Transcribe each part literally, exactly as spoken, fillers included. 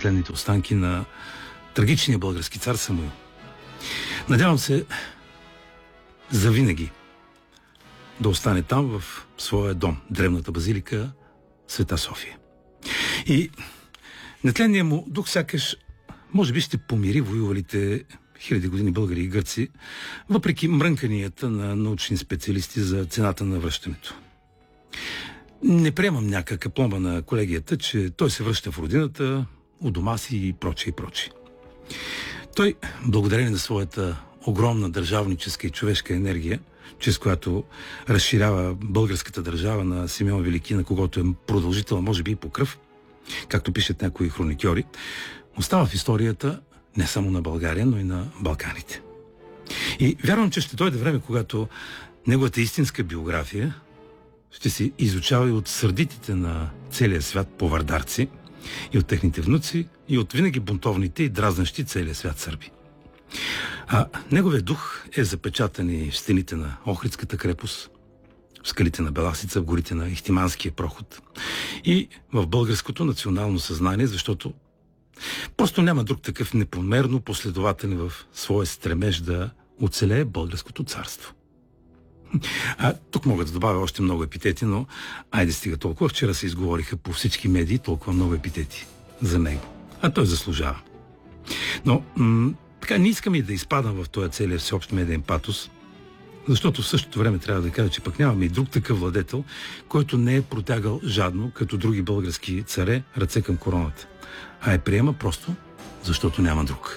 тленните останки на трагичния български цар Самуил. Надявам се завинаги да остане там в своя дом, древната базилика Света София. И нетленният му дух сякаш може би ще помири воювалите хиляди години българи и гърци, въпреки мрънканията на научни специалисти за цената на връщането. Не приемам някаква пломба на колегията, че той се връща в родината, у дома си и прочее и прочее. Той, благодарение на своята огромна държавническа и човешка енергия, чрез която разширява българската държава на Симеон Велики, на когото е продължител, може би и по кръв, както пишат някои хроникьори, остава в историята не само на България, но и на Балканите. И вярвам, че ще дойде време, когато неговата истинска биография ще се изучава и от сърдитите на целия свят повардарци, и от техните внуци, и от винаги бунтовните и дразнащи целия свят сърби. А неговият дух е запечатан и в стените на Охридската крепост, в скалите на Беласица, в горите на Ихтиманския проход и в българското национално съзнание, защото просто няма друг такъв непомерно последователен в своя стремеж да оцелее българското царство. А тук мога да добавя още много епитети, но айде стига толкова. Вчера се изговориха по всички медии толкова много епитети за него. А той заслужава. Но м- така не искам и да изпадам в този целия всеобщ медиен патос, защото в същото време трябва да кажа, че пък нямаме и друг такъв владетел, който не е протягал жадно, като други български царе, ръце към короната, а е приема просто, защото няма друг.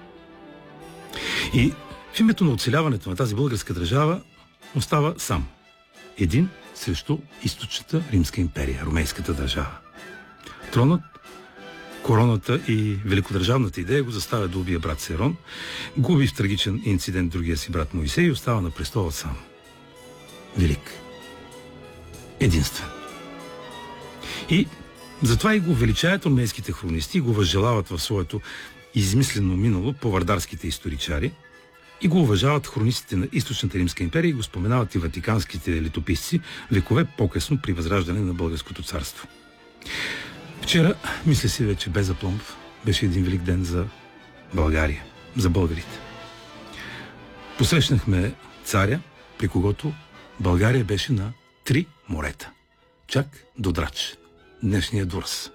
И в името на оцеляването на тази българска държава остава сам. Един срещу източната Римска империя, Ромейската държава. Тронът, короната и великодържавната идея го заставя да убие брат Серон, губи в трагичен инцидент другия си брат Моисей и остава на престола сам. Велик. Единствен. И затова и го величаят ромейските хронисти и го възжелават в своето измислено минало повардарските историчари, и го уважават хронистите на Източната Римска империя и го споменават и ватиканските летописци векове по-късно при възраждане на българското царство. Вчера, мисля си вече без апломб, беше един велик ден за България, за българите. Посрещнахме царя, при когото България беше на три морета. Чак до Драч, днешния Дурс.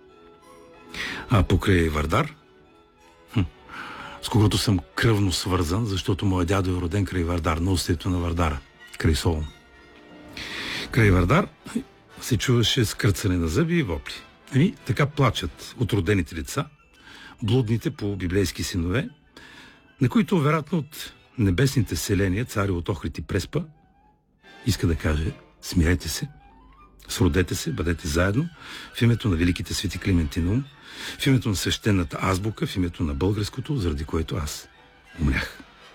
А покрай Вардар, с когото съм кръвно свързан, защото моят дядо е роден край Вардар, на устието на Вардара, край Солун. Край Вардар се чуваше скърцане на зъби и вопли. И така плачат от родените деца, блудните по библейски синове, на които, вероятно, от небесните селения, цари от Охрид и Преспа, иска да каже: смирете се, сродете се, бъдете заедно в името на великите свети Климент и Наум, в името на свещената азбука, в името на българското, заради което аз умрях.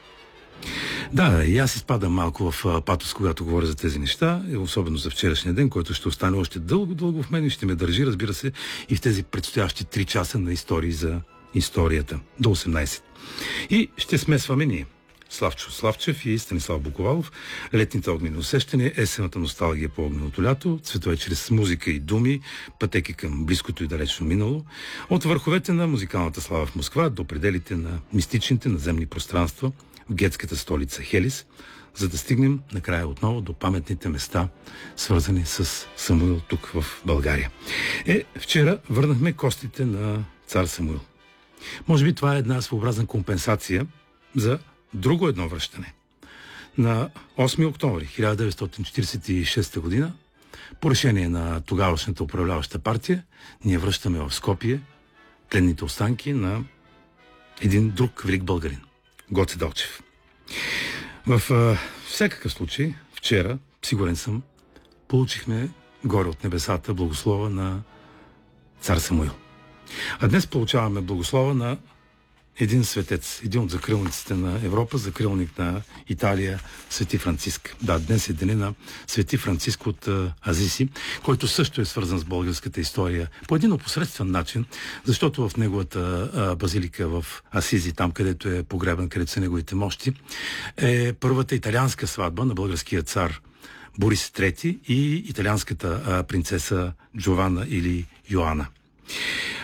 Да, и аз изпадам малко в патос, когато говоря за тези неща, особено за вчерашния ден, който ще остане още дълго-дълго в мен и ще ме държи, разбира се, и в тези предстоящи три часа на истории за историята, до осемнайсет. И ще смесваме ние. Славчо Славчев и Станислав Буковалов, летните огнени усещания, есената носталгия по огненото лято, цветове чрез музика и думи, пътеки към близкото и далечно минало, от върховете на музикалната слава в Москва до пределите на мистичните наземни пространства в гетската столица Хелис, за да стигнем накрая отново до паметните места, свързани с Самуил тук в България. Е, вчера върнахме костите на цар Самуил. Може би това е една своеобразна компенсация за друго едно връщане. На осми октомври хиляда деветстотин четирийсет и шеста година, по решение на тогавашната управляваща партия, ние връщаме в Скопие тленните останки на един друг велик българин – Гоце Делчев. В а, всякакъв случай, вчера, сигурен съм, получихме горе от небесата благослова на цар Самуил. А днес получаваме благослова на един светец, един от закрилниците на Европа, закрилник на Италия, Свети Франциск. Да, днес е деня на Свети Франциск от а, Азиси, който също е свързан с българската история по един опосредствен начин, защото в неговата а, базилика в Асизи, там където е погребан, където са неговите мощи, е първата италианска сватба на българския цар Борис трети и италианската а, принцеса Джована или Йоана.